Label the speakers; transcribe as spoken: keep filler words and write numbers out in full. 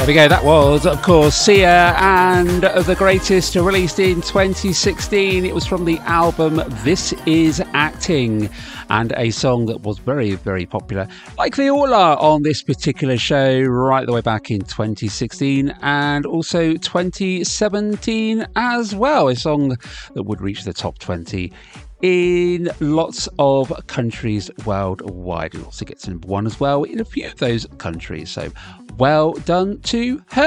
Speaker 1: There we go, that was, of course, Sia and The Greatest, released in twenty sixteen. It was from the album This Is Acting, and a song that was very, very popular, like they all are on this particular show, right the way back in twenty sixteen and also twenty seventeen as well. A song that would reach the top twenty in lots of countries worldwide. It also gets to number one as well in a few of those countries. So well done to her.